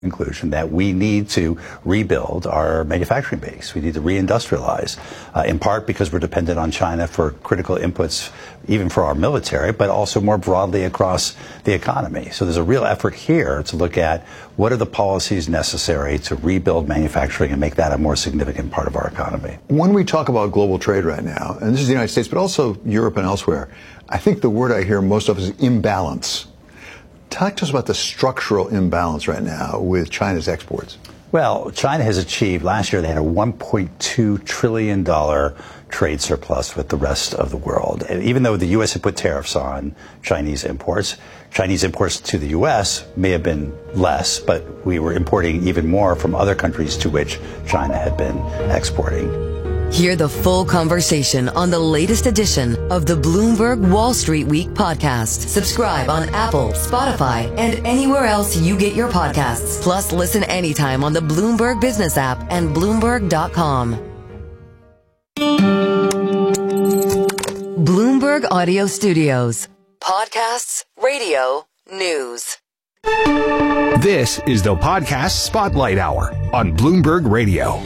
conclusion that we need to rebuild our manufacturing base. We need to reindustrialize, in part because we're dependent on China for critical inputs, even for our military, but also more broadly across the economy. So there's a real effort here to look at what are the policies necessary to rebuild manufacturing and make that a more significant part of our economy. When we talk about global trade right now, and this is the United States, but also Europe and elsewhere, I think the word I hear most of is imbalance. Talk to us about the structural imbalance right now with China's exports. Well, China has achieved, last year they had a $1.2 trillion trade surplus with the rest of the world. And even though the U.S. had put tariffs on Chinese imports to the U.S. may have been less, but we were importing even more from other countries to which China had been exporting. Hear the full conversation on the latest edition of the Bloomberg Wall Street Week podcast. Subscribe on Apple, Spotify, and anywhere else you get your podcasts. Plus, listen anytime on the Bloomberg Business app and Bloomberg.com. Bloomberg Audio Studios. Podcasts, radio, news. This is the Podcast Spotlight Hour on Bloomberg Radio.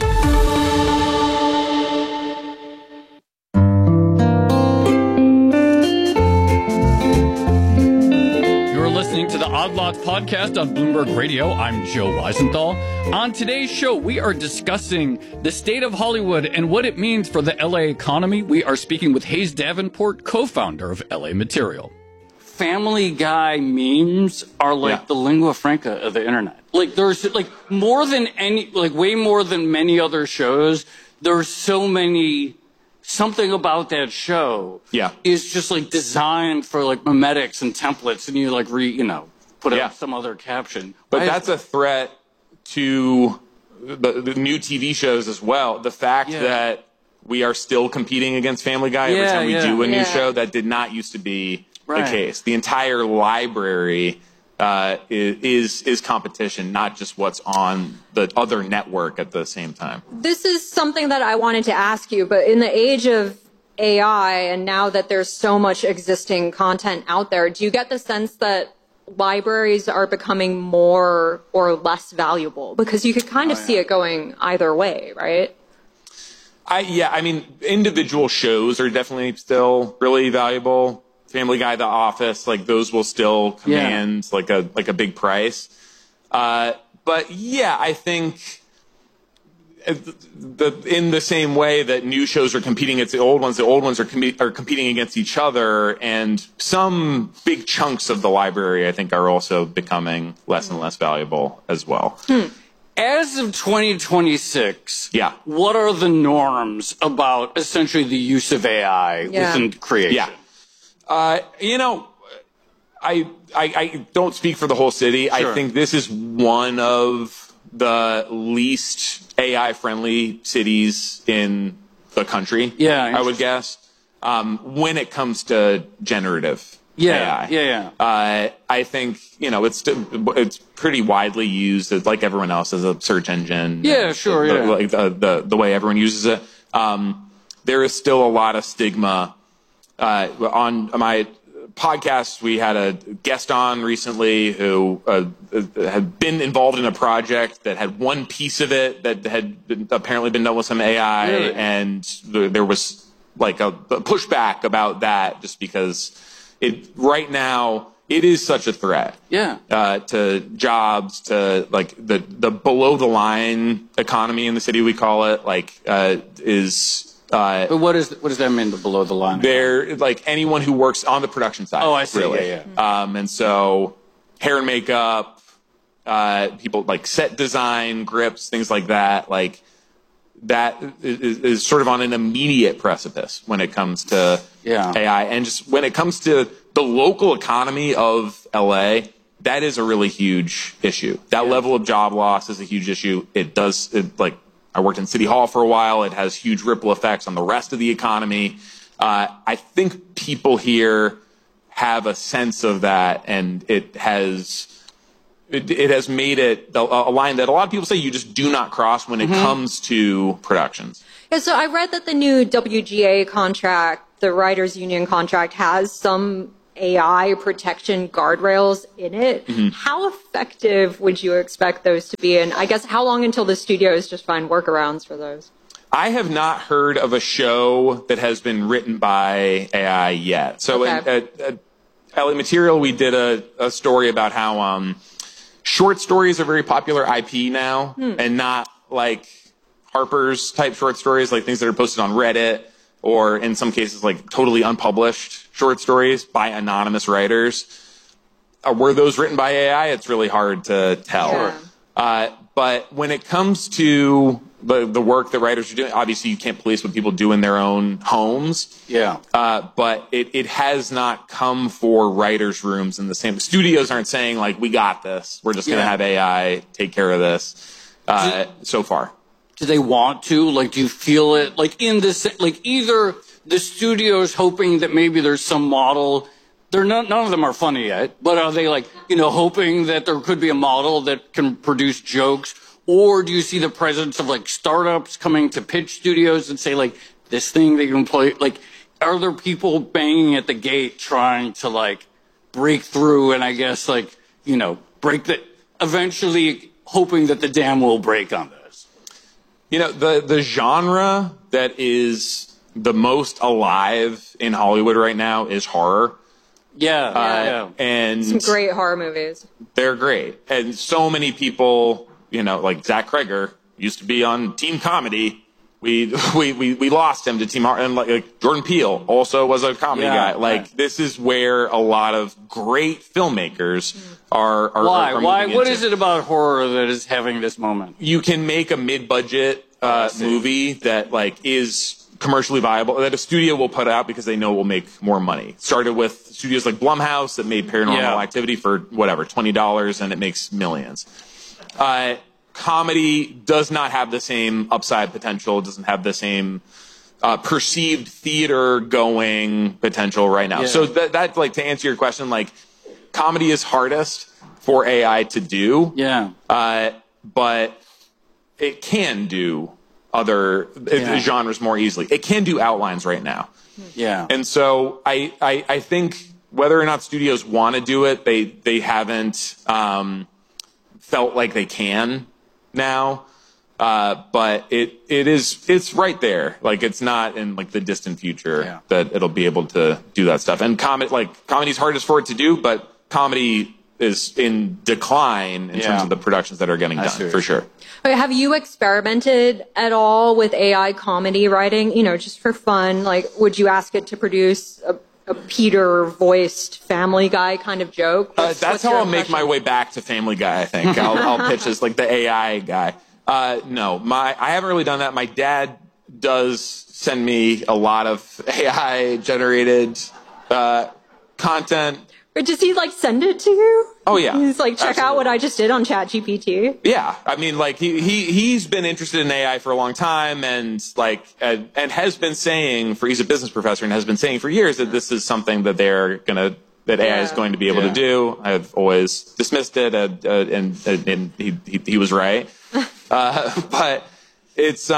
To the Odd Lots podcast on Bloomberg Radio. I'm Joe Weisenthal. On today's show, we are discussing the state of Hollywood and what it means for the LA economy. We are speaking with Hayes Davenport, co-founder of LA Material. Family Guy memes are like the lingua franca of the internet. Like there's like more than any, like way more than many other shows. There's so many. Something about that show is just like designed for like memetics and templates, and you like put up some other caption. But that's a threat to the new TV shows as well. The fact that we are still competing against Family Guy every time we do a new show, that did not used to be the case. The entire library is competition, not just what's on the other network at the same time. This is something that I wanted to ask you, but in the age of AI and now that there's so much existing content out there, do you get the sense that libraries are becoming more or less valuable? Because you could kind of see it going either way, right? I mean, individual shows are definitely still really valuable. Family Guy, The Office, like those will still command like a big price. But yeah, I think in the same way that new shows are competing against the old ones are competing against each other, and some big chunks of the library, I think, are also becoming less and less valuable as well. As of 2026, what are the norms about essentially the use of AI within creation? I don't speak for the whole city. Sure. I think this is one of the least AI-friendly cities in the country, I would guess, when it comes to generative AI. I think, it's pretty widely used, like everyone else, as a search engine. Like the way everyone uses it. There is still a lot of stigma. On my podcast, we had a guest on recently who had been involved in a project that had one piece of it that had apparently been done with some AI, and there was like a pushback about that just because right now it is such a threat to jobs, to like the below the line economy in the city, we call it, but what does that mean, the below the line? They're like anyone who works on the production side. Oh, I see. Really. And so hair and makeup, people like set design, grips, things like that. Like that is sort of on an immediate precipice when it comes to AI. And just when it comes to the local economy of LA, that is a really huge issue. That level of job loss is a huge issue. I worked in City Hall for a while. It has huge ripple effects on the rest of the economy. I think people here have a sense of that, and it has made it a line that a lot of people say you just do not cross when it comes to productions. Yeah, so I read that the new WGA contract, the Writers Union contract, has some AI protection guardrails in it. How effective would you expect those to be? And I guess how long until the studios just find workarounds for those? I have not heard of a show that has been written by AI yet. So at LA Material, we did a story about how short stories are very popular IP now, and not like Harper's type short stories, like things that are posted on Reddit, or in some cases like totally unpublished short stories by anonymous writers. Were those written by AI? It's really hard to tell. Yeah. But when it comes to the work that writers are doing, obviously you can't police what people do in their own homes. Yeah. But it has not come for writers' rooms in the same. Studios aren't saying like, we got this. We're just going to have AI take care of this. So far. Do they want to? Like, do you feel it? Like in this, like either the studio's hoping that maybe there's some model. None of them are funny yet, but are they like, hoping that there could be a model that can produce jokes? Or do you see the presence of like startups coming to pitch studios and say like, this thing that you can play? Like, are there people banging at the gate trying to like break through and I guess like, eventually hoping that the dam will break on this? The genre that is the most alive in Hollywood right now is horror. Yeah. And some great horror movies. They're great. And so many people, like Zach Kreger used to be on Team Comedy. We lost him to Team Horror. And like Jordan Peele also was a comedy guy. This is where a lot of great filmmakers are Why? What is it about horror that is having this moment? You can make a mid-budget movie that is commercially viable, that a studio will put out because they know will make more money. Started with studios like Blumhouse that made Paranormal Activity for $20, and it makes millions. Comedy does not have the same upside potential, doesn't have the same perceived theater going potential right now. So that to answer your question, comedy is hardest for AI to do. But it can do other genres more easily. It can do outlines right now. And so I think whether or not studios want to do it, they haven't felt like they can now. But it's right there. It's not in the distant future that it'll be able to do that stuff. And comedy's hardest for it to do, but comedy is in decline in terms of the productions that are getting done, for sure. Have you experimented at all with AI comedy writing, just for fun? Would you ask it to produce a Peter-voiced Family Guy kind of joke? That's how I'll make my way back to Family Guy, I think. I'll pitch as the AI guy. No, I haven't really done that. My dad does send me a lot of AI-generated content. Or does he send it to you? Oh yeah. He's check out what I just did on ChatGPT. Yeah. I mean, he's been interested in AI for a long time and has been saying he's a business professor and has been saying for years that this is something that that AI is going to be able to do. I've always dismissed it and he was right. But it's,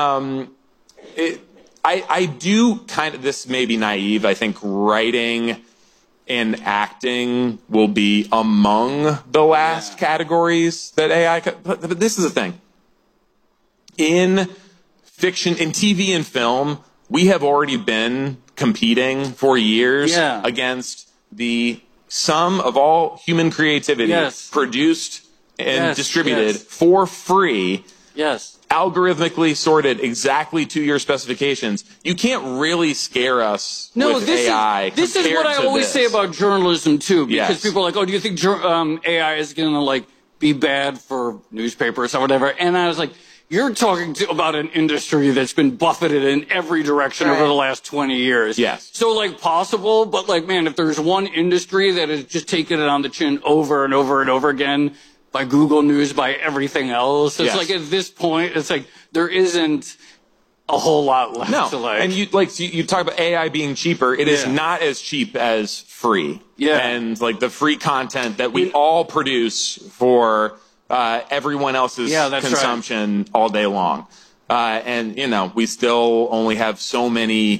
I do this may be naive. I think writing and acting will be among the last categories that AI but this is the thing. In fiction, in TV and film, we have already been competing for years against the sum of all human creativity produced and distributed for free. Algorithmically sorted exactly to your specifications. You can't really scare us with AI. This is what I always say about journalism too, because people are like, "Oh, do you think AI is going to be bad for newspapers or whatever?" And I was like, "You're talking about an industry that's been buffeted in every direction over the last 20 years." So possible, but man, if there's one industry that has just taken it on the chin over and over and over again, by Google News, by everything else. It's at this point, it's there isn't a whole lot left to And you talk about AI being cheaper. It is not as cheap as free. And the free content that we all produce for everyone else's consumption all day long. And we still only have so many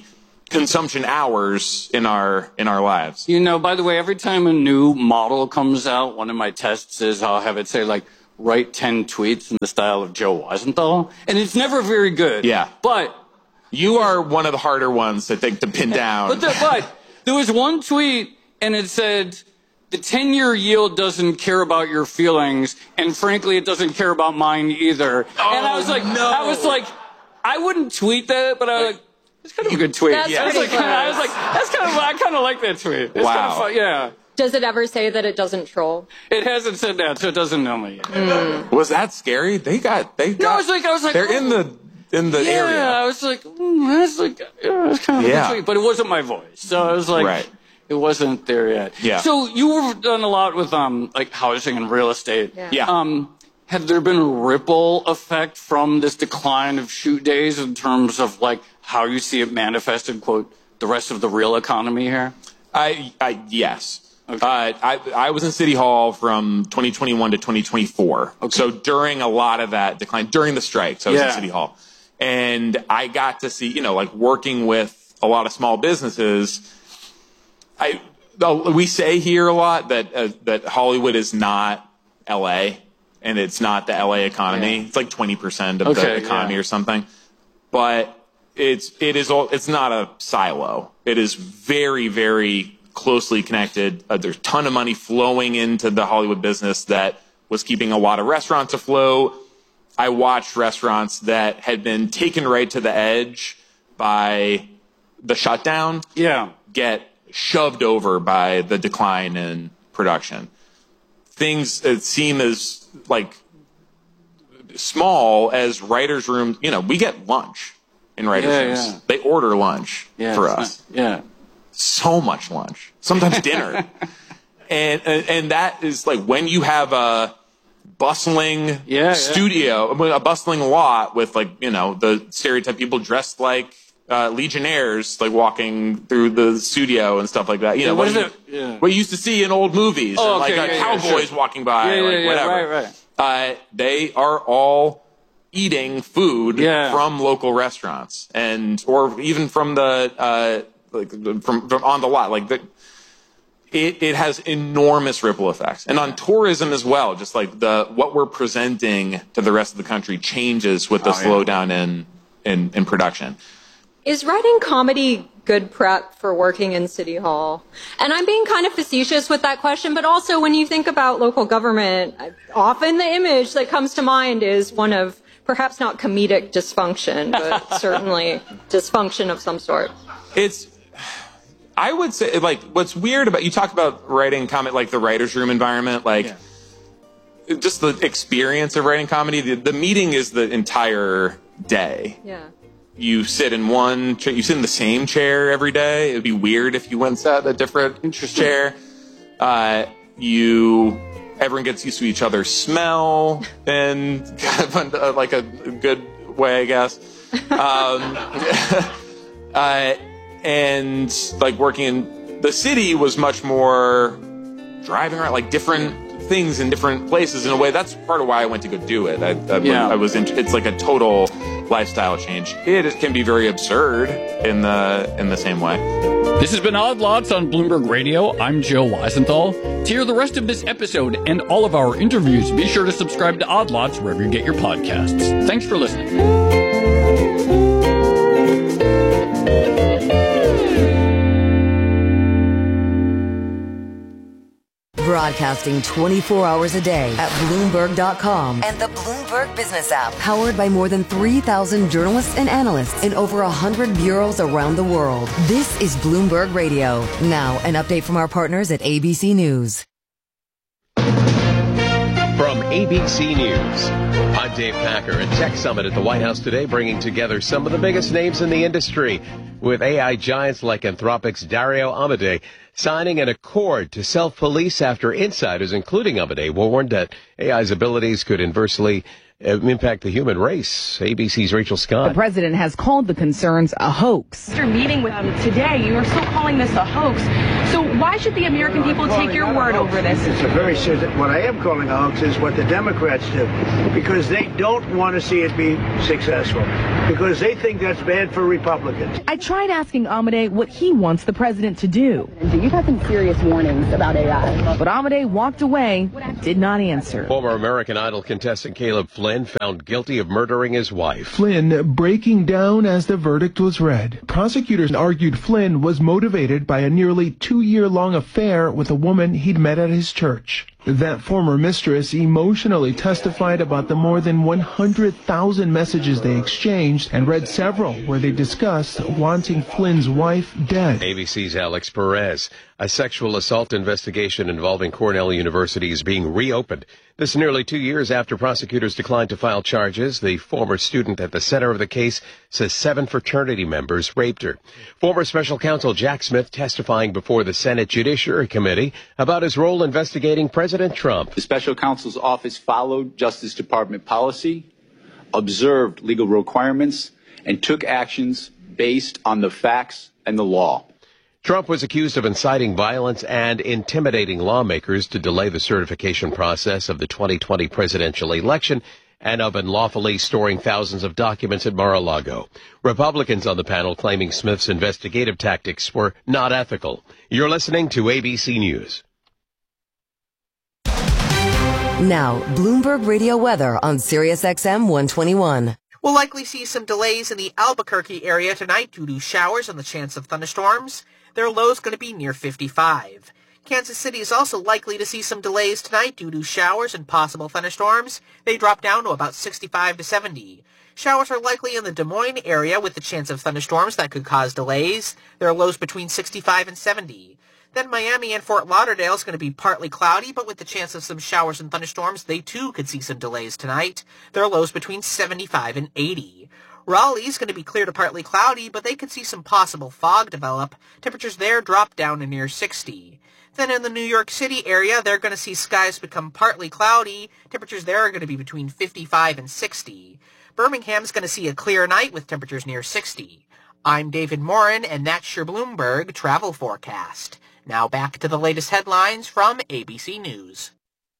consumption hours in our lives. By the way, every time a new model comes out, one of my tests is I'll have it say, like, write 10 tweets in the style of Joe Weisenthal. And it's never very good. Yeah. But you are one of the harder ones, I think, to pin down. But there was one tweet, and it said, the 10-year yield doesn't care about your feelings, and frankly, it doesn't care about mine either. Oh, and I was like, I wouldn't tweet that, but I was like, it's kind of a good tweet. That's pretty close. I kind of like that tweet. It's wow. kind of fun, yeah. Does it ever say that it doesn't troll? It hasn't said that, so it doesn't know me yet. Was that scary? They got. No, I was like, they're in the area. Yeah, I was like, that's kind of a good tweet, but it wasn't my voice, so I was like, right. It wasn't there yet. Yeah. So you've done a lot with like housing and real estate. Yeah. Have there been a ripple effect from this decline of shoot days in terms of like how you see it manifested, quote, the rest of the real economy here? Yes. Okay. I was in City Hall from 2021 to 2024. Okay. So during a lot of that decline, during the strikes, I was in City Hall. And I got to see, like working with a lot of small businesses. We say here a lot that Hollywood is not LA and it's not the LA economy. Yeah. It's like 20% of the economy or something. But it's not a silo. It is very, very closely connected. There's a ton of money flowing into the Hollywood business that was keeping a lot of restaurants afloat. I watched restaurants that had been taken right to the edge by the shutdown get shoved over by the decline in production. Things that seem as like small as writers' rooms. We get lunch in writers' rooms. Yeah. They order lunch for us. So much lunch, sometimes dinner. and that is like when you have a bustling studio, a bustling lot with like, the stereotype people dressed like Legionnaires, like walking through the studio and stuff like that. What you used to see in old movies, cowboys walking by, whatever. Right. They are all eating food from local restaurants or even from the from on the lot. Like it has enormous ripple effects, and on tourism as well. Just like what we're presenting to the rest of the country changes with the slowdown in production. Is writing comedy good prep for working in City Hall? And I'm being kind of facetious with that question, but also when you think about local government, often the image that comes to mind is one of perhaps not comedic dysfunction, but certainly dysfunction of some sort. I would say, like, what's weird about, you talk about writing comedy, like the writer's room environment, like just the experience of writing comedy, the meeting is the entire day. Yeah. You sit in you sit in the same chair every day. It would be weird if you went and sat in a different chair. Everyone gets used to each other's smell in kind of like a good way, I guess. And like working in the city was much more driving around, like different things in different places in a way. That's part of why I went to go do it. It's like a total lifestyle change. It can be very absurd in the same way. This has been Odd Lots on Bloomberg Radio. I'm Joe Weisenthal. To hear the rest of this episode and all of our interviews, be sure to subscribe to Odd Lots wherever you get your podcasts. Thanks for listening. Broadcasting 24 hours a day at Bloomberg.com and the Bloomberg Business app. Powered by more than 3,000 journalists and analysts in over 100 bureaus around the world. This is Bloomberg Radio. Now, an update from our partners at ABC News. From ABC News, I'm Dave Packer. At Tech Summit at the White House today, bringing together some of the biggest names in the industry, with AI giants like Anthropic's Dario Amodei signing an accord to self-police after insiders, including Amodei, warned that AI's abilities could inversely impact the human race. ABC's Rachel Scott. The president has called the concerns a hoax. After meeting with him today, you are still calling this a hoax. So why should the American people take your word over this? It's a very serious. What I am calling a hoax is what the Democrats do, because they don't want to see it be successful. because they think that's bad for Republicans. I tried asking Amade what he wants the president to do. You've had some serious warnings about AI. But Amade walked away, did not answer. Former American Idol contestant Caleb Flynn found guilty of murdering his wife. Flynn breaking down as the verdict was read. Prosecutors argued Flynn was motivated by a nearly 2-year-long affair with a woman he'd met at his church. That former mistress emotionally testified about the more than 100,000 messages they exchanged and read several where they discussed wanting Flynn's wife dead. ABC's Alex Perez. A sexual assault investigation involving Cornell University is being reopened. This nearly 2 years after prosecutors declined to file charges. The former student at the center of the case says 7 fraternity members raped her. Former special counsel Jack Smith testifying before the Senate Judiciary Committee about his role investigating President Trump. The special counsel's office followed Justice Department policy, observed legal requirements, and took actions based on the facts and the law. Trump was accused of inciting violence and intimidating lawmakers to delay the certification process of the 2020 presidential election and of unlawfully storing thousands of documents at Mar-a-Lago. Republicans on the panel claiming Smith's investigative tactics were not ethical. You're listening to ABC News. Now, Bloomberg Radio weather on SiriusXM 121. We'll likely see some delays in the Albuquerque area tonight due to showers and the chance of thunderstorms. Their low is going to be near 55. Kansas City is also likely to see some delays tonight due to showers and possible thunderstorms. They drop down to about 65 to 70. Showers are likely in the Des Moines area with the chance of thunderstorms that could cause delays. Their lows between 65 and 70. Then Miami and Fort Lauderdale is going to be partly cloudy, but with the chance of some showers and thunderstorms, they too could see some delays tonight. Their lows between 75 and 80. Raleigh is going to be clear to partly cloudy, but they could see some possible fog develop. Temperatures there drop down to near 60. Then in the New York City area, they're going to see skies become partly cloudy. Temperatures there are going to be between 55 and 60. Birmingham's going to see a clear night with temperatures near 60. I'm David Morin, and that's your Bloomberg travel forecast. Now back to the latest headlines from ABC News.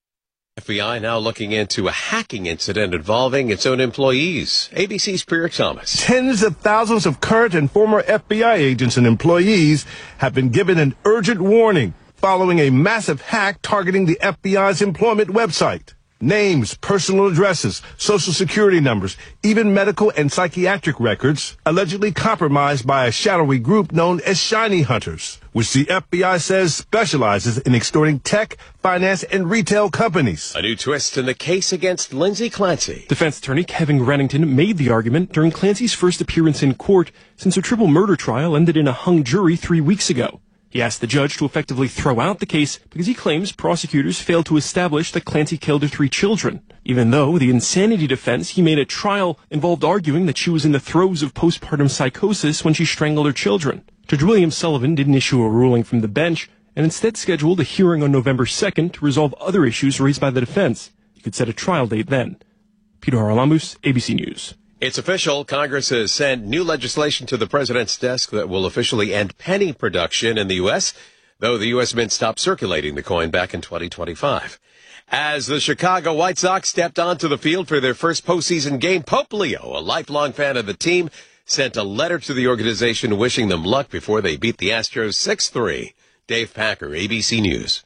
FBI now looking into a hacking incident involving its own employees. ABC's Pierre Thomas. Tens of thousands of current and former FBI agents and employees have been given an urgent warning following a massive hack targeting the FBI's employment website. Names, personal addresses, social security numbers, even medical and psychiatric records allegedly compromised by a shadowy group known as Shiny Hunters, which the FBI says specializes in extorting tech, finance, and retail companies. A new twist in the case against Lindsay Clancy. Defense attorney Kevin Rennington made the argument during Clancy's first appearance in court since her triple murder trial ended in a hung jury 3 weeks ago. He asked the judge to effectively throw out the case because he claims prosecutors failed to establish that Clancy killed her 3 children, even though the insanity defense he made at trial involved arguing that she was in the throes of postpartum psychosis when she strangled her children. Judge William Sullivan didn't issue a ruling from the bench and instead scheduled a hearing on November 2nd to resolve other issues raised by the defense. He could set a trial date then. Peter Haralambous, ABC News. It's official. Congress has sent new legislation to the president's desk that will officially end penny production in the U.S., though the U.S. Mint stopped circulating the coin back in 2025. As the Chicago White Sox stepped onto the field for their first postseason game, Pope Leo, a lifelong fan of the team, sent a letter to the organization wishing them luck before they beat the Astros 6-3. Dave Packer, ABC News.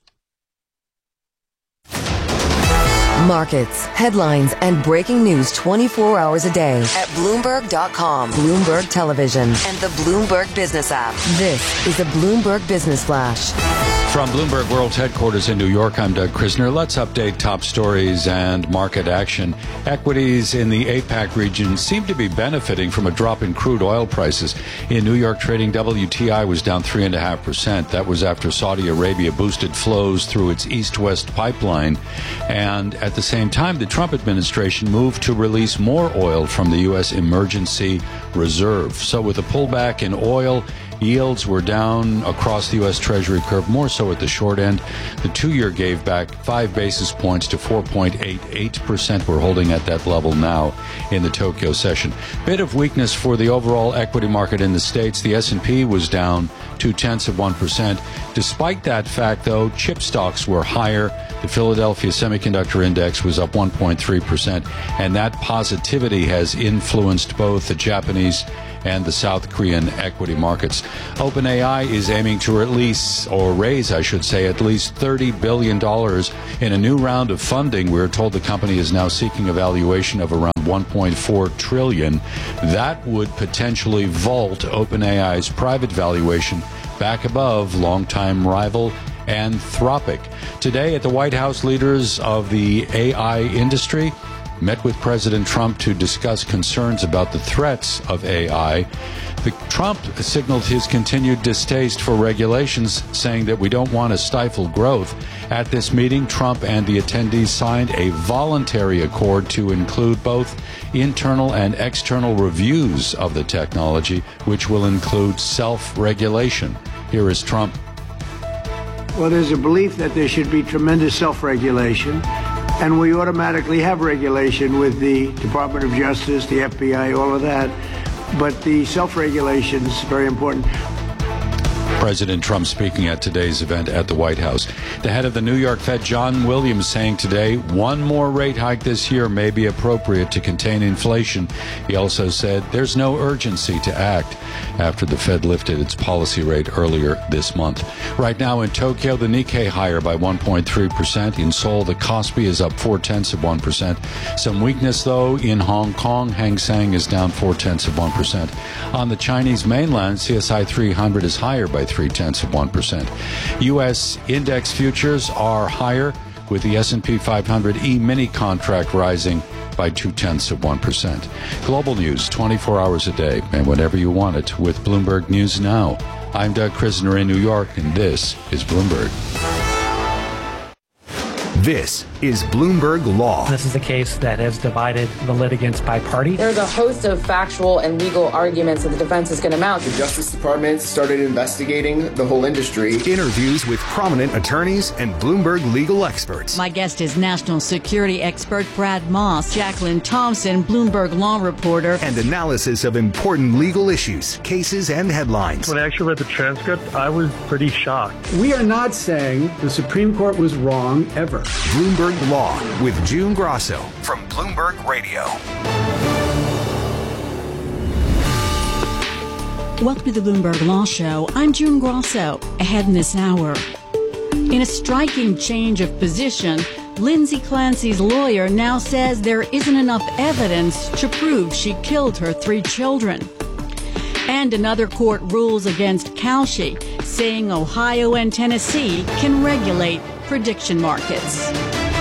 Markets, headlines, and breaking news 24 hours a day at Bloomberg.com, Bloomberg Television, and the Bloomberg Business app. This is a Bloomberg Business Flash. From Bloomberg World Headquarters in New York, I'm Doug Krisner. Let's update top stories and market action. Equities in the APAC region seem to be benefiting from a drop in crude oil prices. In New York trading, WTI was down 3.5%. That was after Saudi Arabia boosted flows through its east-west pipeline. And at the same time, the Trump administration moved to release more oil from the U.S. emergency reserve. So with a pullback in oil, Yields were down across the U.S. Treasury curve, more so at the short end. The 2-year gave back 5 basis points to 4.88%. We're holding at that level now in the Tokyo session. Bit of weakness for the overall equity market in the States. The S&P was down 0.2%. Despite that fact, though, chip stocks were higher. The Philadelphia Semiconductor Index was up 1.3%, and that positivity has influenced both the Japanese and the South Korean equity markets. OpenAI is aiming to raise at least $30 billion in a new round of funding. We're told the company is now seeking a valuation of around $1.4 trillion. That would potentially vault OpenAI's private valuation back above longtime rival Anthropic. Today at the White House, leaders of the AI industry met with President Trump to discuss concerns about the threats of AI. Trump signaled his continued distaste for regulations, saying that we don't want to stifle growth. At this meeting, Trump and the attendees signed a voluntary accord to include both internal and external reviews of the technology, which will include self-regulation. Here is Trump. Well, there's a belief that there should be tremendous self-regulation, and we automatically have regulation with the Department of Justice, the FBI, all of that. But the self-regulation is very important. President Trump speaking at today's event at the White House. The head of the New York Fed, John Williams, saying today one more rate hike this year may be appropriate to contain inflation. He also said there's no urgency to act after the Fed lifted its policy rate earlier this month. Right now in Tokyo, the Nikkei higher by 1.3%. In Seoul, the Kospi is up 0.4%. Some weakness, though, in Hong Kong. Hang Seng is down 0.4%. On the Chinese mainland, CSI 300 is higher by 0.3%. U.S. index futures are higher, with the S&P 500 E-mini contract rising by 0.2%. Global news 24 hours a day, and whenever you want it, with Bloomberg News Now. I'm Doug Krisner in New York, and this is Bloomberg. This is Bloomberg Law. This is a case that has divided the litigants by party. There's a host of factual and legal arguments that the defense is going to mount. The Justice Department started investigating the whole industry. Interviews with prominent attorneys and Bloomberg legal experts. My guest is national security expert Brad Moss, Jacqueline Thompson, Bloomberg law reporter. And analysis of important legal issues, cases, and headlines. When I actually read the transcript, I was pretty shocked. We are not saying the Supreme Court was wrong ever. Bloomberg Law with June Grosso from Bloomberg Radio. Welcome to the Bloomberg Law Show. I'm June Grosso. Ahead in this hour, in a striking change of position, Lindsay Clancy's lawyer now says there isn't enough evidence to prove she killed her 3 children. And another court rules against Kalshi, saying Ohio and Tennessee can regulate prediction markets.